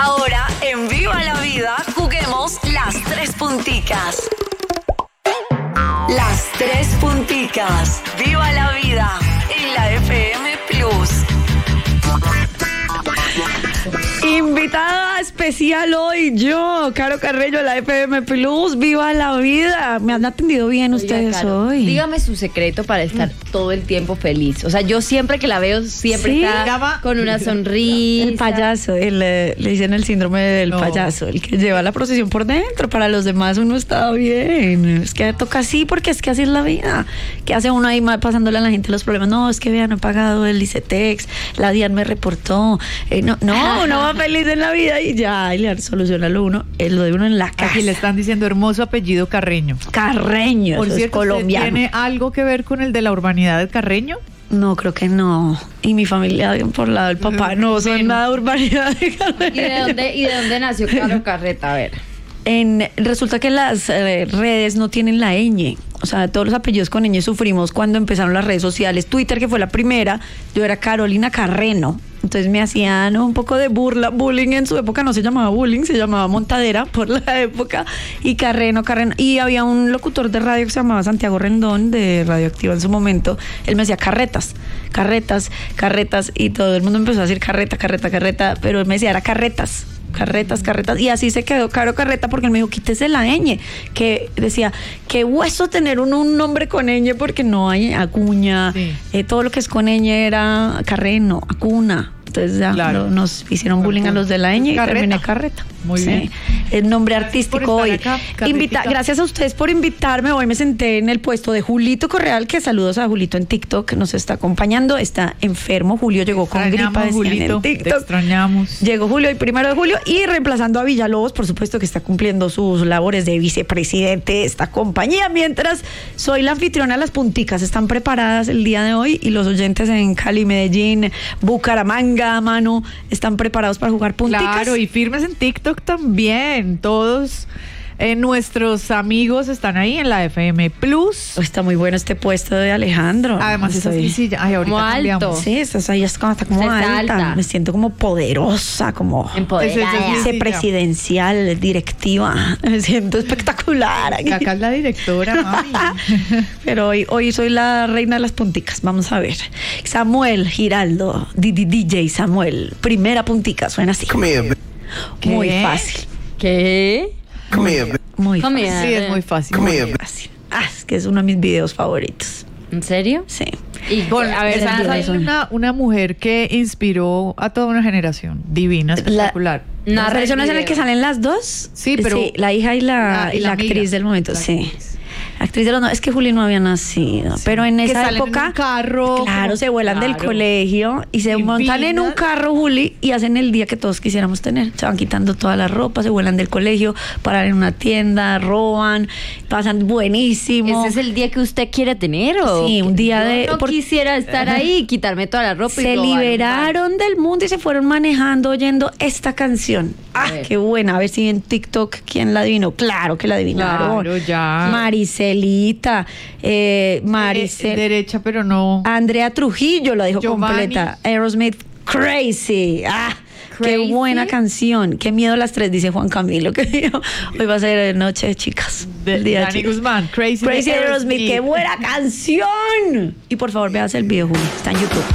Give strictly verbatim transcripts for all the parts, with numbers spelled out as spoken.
Ahora, en Viva la Vida, juguemos las tres punticas. Las tres punticas. Viva la Vida en la F M Plus. Invitada especial hoy, yo, Caro Carreño de la F M Plus. Viva la Vida. Me han atendido bien Oiga, ustedes Caro, hoy. Dígame su secreto para estar todo el tiempo feliz. O sea, yo siempre que la veo, siempre ¿Sí? está con una sonrisa. El payaso, el, eh, le dicen el síndrome del No. payaso, el que lleva la procesión por dentro. Para los demás uno está bien. Es que toca así porque es que así es la vida. ¿Qué hace uno ahí mal pasándole a la gente los problemas? No, es que vean, no he pagado el ICETEX, la DIAN me reportó. Eh, no, no, uno va feliz en la vida y ya, y le soluciona lo uno, eh, lo de uno en la casa. Aquí le están diciendo hermoso apellido Carreño. Carreño, Por eso cierto, es ¿usted colombiano. ¿tiene algo que ver con el de la urbanidad de Carreño? No, creo que no. Y mi familia, por lado del papá, no son Menos. nada de urbanidad de ¿Y Carreño. de dónde, y de dónde nació Caro Carreta? A ver. En, resulta que las eh, redes no tienen la ñ. O sea, todos los apellidos con ñ sufrimos cuando empezaron las redes sociales. Twitter, que fue la primera, yo era Carolina Carreno. Entonces me hacían un poco de burla, bullying en su época, no se llamaba bullying, se llamaba montadera por la época. Y Carreno, Carreno. Y había un locutor de radio que se llamaba Santiago Rendón, de Radioactiva en su momento. Él me decía carretas, carretas, carretas. Y todo el mundo empezó a decir carreta, carreta, carreta. Pero él me decía, era carretas. Carretas, carretas, y así se quedó Caro Carreta porque él me dijo, quítese la ñ, que decía, qué hueso tener un, un nombre con ñ porque no hay Acuña, Sí. eh, todo lo que es con ñ era Carreno, Acuna. Entonces ya Claro. lo- nos hicieron bullying a los de la ñ y Carreta. terminé Carreta. Muy Sí. bien. El nombre Gracias artístico por hoy. estar acá, Carretica. Invita- gracias a ustedes por invitarme. Hoy me senté en el puesto de Julito Correal, que saludos a Julito en TikTok, nos está acompañando. Está enfermo. Julio llegó con gripa, Extrañamos, decían Julito, en te TikTok. extrañamos. Llegó Julio el primero de julio y reemplazando a Villalobos, por supuesto que está cumpliendo sus labores de vicepresidente de esta compañía. Mientras soy la anfitriona, las punticas están preparadas el día de hoy y los oyentes en Cali, Medellín, Bucaramanga, mano, están preparados para jugar punticas. Claro, y firmes en TikTok también. Todos eh, nuestros amigos están ahí en la F M Plus. Oh, está muy bueno este puesto de Alejandro. Además, esa Estoy- silla. Ay, ahorita Como cambiamos. alto. Sí, estás ahí, es como, está como Está alta. alta. Me siento como poderosa, como Empoderada. Ese- ese- vicepresidencial, directiva. Me siento espectacular. aquí. Acá es la directora, mami. Pero hoy, hoy soy la reina de las punticas. Vamos a ver. Samuel Giraldo, D J Samuel. Primera puntica, suena así. Come here, ba- Muy ¿Qué? fácil. ¿Qué? come here, ba- Muy Come fácil. Sí, es muy fácil. come Muy here, ba- fácil. Ah, es que es uno de mis videos favoritos. ¿En serio? Sí. Y Con, a ver, Ese ¿sabes? video Hay suena. una, una mujer que inspiró a toda una generación. Divina, espectacular. ¿La Narra el versión es en la video. que salen las dos? Sí, pero- la hija y la, La- y y la, la actriz amiga. del momento, La sí. actriz. Actriz de los no, es que Juli no había nacido, pero en Que esa salen en época un carro, claro, como- se vuelan del claro. colegio y se Divinas. montan en un carro, Juli, y hacen el día que todos quisiéramos tener. Se van quitando toda la ropa, se vuelan del colegio, paran en una tienda, roban, pasan buenísimo. ¿Ese es el día que usted quiere tener? ¿O Sí, un día Yo de- no por- quisiera estar ahí y quitarme toda la ropa y Se robar un liberaron del mundo y se fueron manejando oyendo esta canción. Ah, ver. qué buena. A ver si en TikTok quién la adivinó. Claro que la adivinaron. Claro, ya. Maricelita, eh, Maricel. Eh, derecha, pero no. Andrea Trujillo la dijo Giovanni. completa. Aerosmith, Crazy. Ah, qué Crazy. buena canción. Qué miedo las tres, dice Juan Camilo, que dijo, hoy va a ser noche de chicas. De el día de Dani chicas. Guzmán, Crazy, Crazy de Aerosmith, qué buena canción. Y por favor, veas el video, Juli, está en YouTube.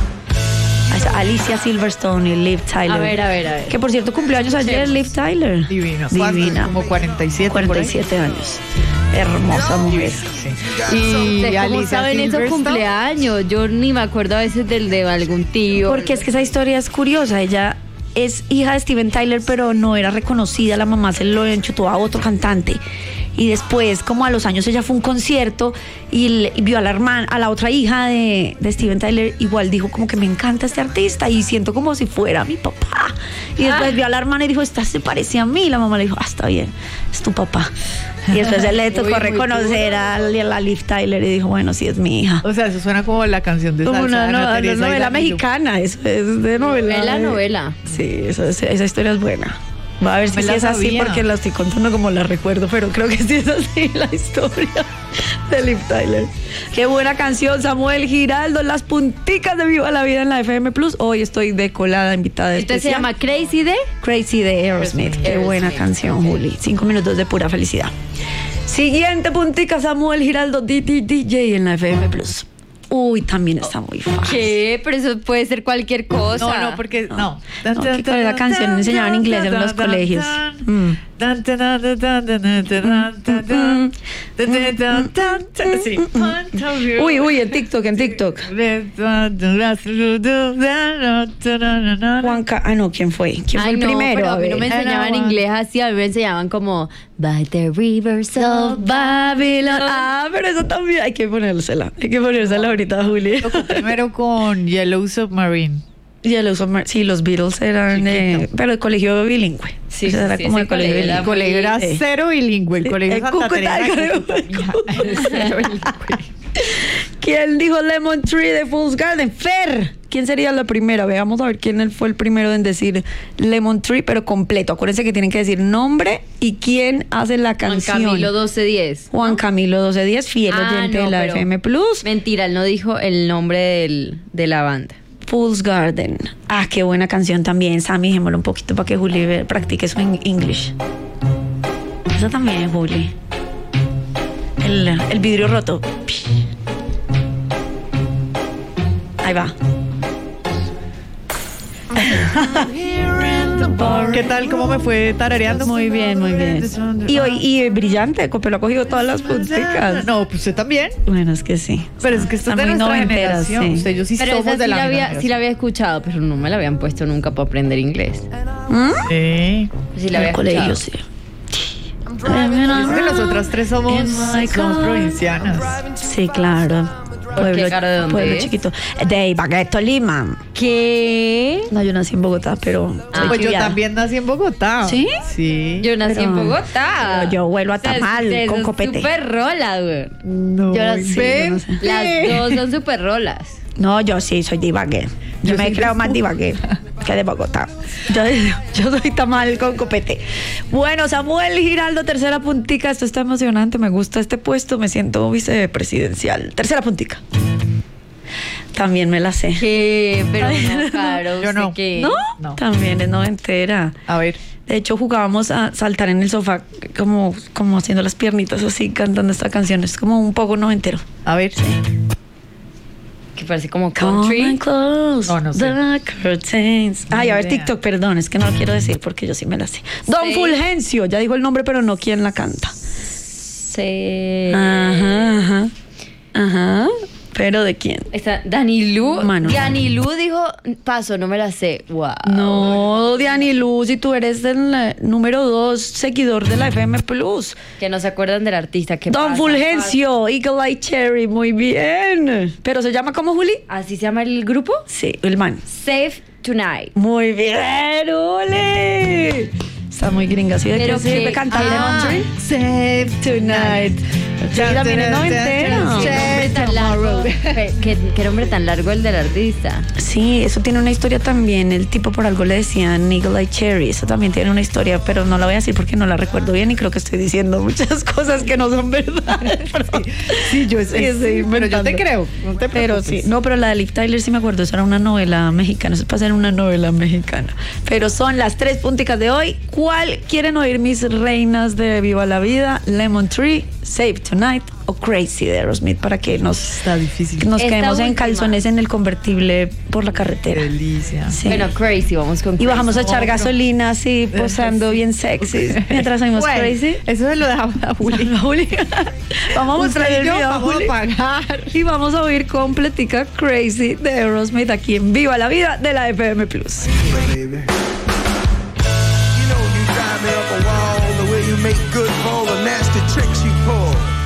Ahí está Alicia Silverstone y Liv Tyler. A ver, a ver, a ver. Que por cierto, cumplió años ayer, Liv Tyler. Divina. Divina. Como cuarenta y siete. por ahí. cuarenta y siete años. Hermosa mujer. Sí. ¿Ustedes Y cómo Alicia saben esos Silverstone. cumpleaños? Yo ni me acuerdo a veces del de algún tío. Porque es que esa historia es curiosa. Ella es hija de Steven Tyler, pero no era reconocida. La mamá se lo enchutó a otro cantante. Y después, como a los años, ella fue a un concierto y, le- y vio a la hermana, a la otra hija de, de Steven Tyler, igual dijo como que me encanta este artista y siento como si fuera mi papá. Y después Ah. vio a la hermana y dijo, esta se parece a mí. Y la mamá le dijo, ah, está bien, es tu papá. Y después él le tocó Uy, muy reconocer a, la- a la Liv Tyler y dijo, bueno, sí es mi hija. O sea, eso suena como la canción de Como salsa una, de no- Ana Teresa y novela Danilo. mexicana, eso es de novela. Es la de- novela. Sí, eso es- esa historia es buena. Va a ver si Me sí la es así sabía. porque la estoy contando como la recuerdo, pero creo que sí es así la historia. de Liv Tyler. Qué buena canción, Samuel Giraldo. Las punticas de Viva la Vida en la F M Plus. Hoy estoy de colada invitada Entonces se especial. llama Crazy de Crazy de Aerosmith. Qué Aerosmith. buena canción, Juli. Cinco minutos de pura felicidad. Siguiente puntica, Samuel Giraldo, D T D J en la F M Plus. Uy, también está muy fácil. ¿Qué? Pero eso puede ser cualquier cosa. No, no, porque no. No, que con la canción enseñaban inglés en los colegios. Mm. Sí. Uy, uy, en TikTok, en TikTok. Juanca, ah no, ¿quién fue? ¿Quién fue Ay, el no, primero? pero a mí ver. no me enseñaban inglés así, a mí me enseñaban como By the rivers of Babylon. Ah, pero eso también hay que ponérsela. Hay que ponérsela ahorita, Juli. Primero con Yellow Submarine. Y el uso, sí, los Beatles eran de, pero el colegio bilingüe. Sí, O sea, sí, era sí, como ese el colegio colegio era El bilingüe. colegio era Sí. cero bilingüe. El Sí, colegio el Santa Cúcuta, Teresa el de colegio Cúcuta, mija. Cero bilingüe. ¿Quién dijo Lemon Tree de Fool's Garden? Fer. ¿Quién sería la primera? Veamos a ver quién fue el primero en decir Lemon Tree, pero completo. Acuérdense que tienen que decir nombre y quién hace la Juan canción. Camilo doce diez. Juan Camilo doce diez, fiel Ah, oyente no, de la pero- F M Plus. Mentira, él no dijo el nombre del, de la banda. Fool's Garden. Ah, qué buena canción también. Sammy, dejémoslo un poquito para que Juli ve- practique su en English. Eso también, Juli. El, el vidrio roto. Ahí va. ¿Qué tal? ¿Cómo me fue tarareando? Muy bien, muy bien. Y hoy, y brillante, Cope lo ha cogido todas las punticas. No, pues usted también. Bueno, es que sí. Pero es que esto es Está de muy nuestra noventera, generación. sí. Usted y yo sí Pero somos esa de sí la la, misma había, sí la había escuchado, pero no me la habían puesto nunca para aprender inglés. ¿Mm? Sí. Sí la En había el colegio, escuchado. sí. Es que nosotras tres somos, somos provincianas. Sí, claro. Pueblo, Caro, ¿de dónde pueblo es? chiquito. De Ibagué, Tolima. ¿Qué? No, yo nací en Bogotá, pero. Ah, soy Pues yo criada. también nací en Bogotá. ¿Sí? Sí. Yo nací Pero- en Bogotá. pero yo vuelo a O sea, tamal ustedes con son copete. Súper rolas, güey. No, Yo las- sí, ven. yo no sé. Las dos son súper rolas. No, yo sí soy de Ibagué. Yo, Yo me soy creo de- más de Ibagué que de Bogotá. Yo, yo soy tamal con copete. Bueno, Samuel Giraldo, tercera puntica. Esto está emocionante. Me gusta este puesto. Me siento vicepresidencial. Tercera puntica. También me la sé. ¿Qué? Pero no, Caro. Yo no. ¿usted qué? ¿No? No. También es noventera. A ver. De hecho, jugábamos a saltar en el sofá como, como haciendo las piernitas así, cantando esta canción. Es como un poco noventero. A ver. Que parece como Come country. and close No, no sé. the curtains. Ay, a ver, idea. TikTok, perdón, es que no lo quiero decir porque yo sí me la sé. Don Sí. Fulgencio, ya dijo el nombre, pero no quién la canta. Se... Ajá, ajá. Ajá. ¿Pero de quién? Está Dani Lu. Mano. Dani Lu dijo, paso, no me la sé. Wow. No, Diani Luz, si tú eres el eh, número dos seguidor de la F M Plus. Que no se acuerdan del artista. ¿Qué Don pasa? Fulgencio, Eagle Eye Cherry, muy bien. ¿Pero se llama como Juli? ¿Así se llama el grupo? Sí, el man. Safe Tonight. Muy bien, ole. Está muy gringa, ¿sí? ¿De qué Pero sirve que- cantar ah. Lemon Tree? Save Tonight. Sí, también es noventera. Qué nombre tan largo. Pe- qué, qué nombre tan largo el del artista. Sí, eso tiene una historia también. El tipo por algo le decían Eagle Eye Cherry. Eso también tiene una historia, pero no la voy a decir porque no la recuerdo bien y creo que estoy diciendo muchas cosas que no son verdad. Pero- Sí, yo Sí, estoy pero yo te inventando. creo. No te Pero preocupes. sí, no, pero la de Liv Tyler sí me acuerdo, eso era una novela mexicana, eso es para hacer una novela mexicana. Pero son las tres punticas de hoy. ¿Cuál quieren oír mis reinas de Viva la Vida? Lemon Tree, Save Tonight o Crazy de Aerosmith para que nos, Está difícil. nos Esta quedemos en última. calzones en el convertible por la Qué carretera. delicia. Sí. Bueno, Crazy, vamos con Y Crazy. bajamos a echar No, pero- gasolina así, posando bien sexy. Mientras oímos Bueno, Crazy. eso se lo dejamos a Juli. Juli. Vamos a mostrar Usted el y yo video, vamos Juli. a pagar. Y vamos a oír completica Crazy de Aerosmith aquí en Viva la Vida de la F M Plus. baby.